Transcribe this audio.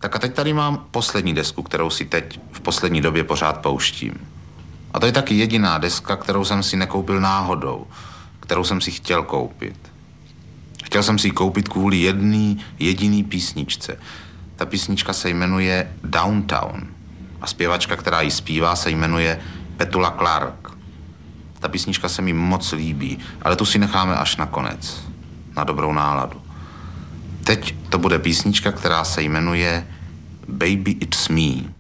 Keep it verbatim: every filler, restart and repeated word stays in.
Tak a teď tady mám poslední desku, kterou si teď v poslední době pořád pouštím. A to je taky jediná deska, kterou jsem si nekoupil náhodou, kterou jsem si chtěl koupit. Chtěl jsem si ji koupit kvůli jedný jediný písničce. Ta písnička se jmenuje Downtown a zpěvačka, která ji zpívá, se jmenuje Petula Clark. Ta písnička se mi moc líbí, ale tu si necháme až na konec, na dobrou náladu. Teď to bude písnička, která se jmenuje Baby It's Me.